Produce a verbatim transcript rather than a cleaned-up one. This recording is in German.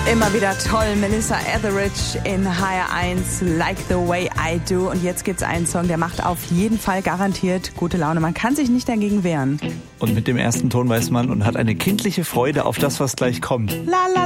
Immer wieder toll, Melissa Etheridge in H R eins, Like the Way I Do. Und jetzt gibt's einen Song, der macht auf jeden Fall garantiert gute Laune. Man kann sich nicht dagegen wehren. Und mit dem ersten Ton weiß man und hat eine kindliche Freude auf das, was gleich kommt. La la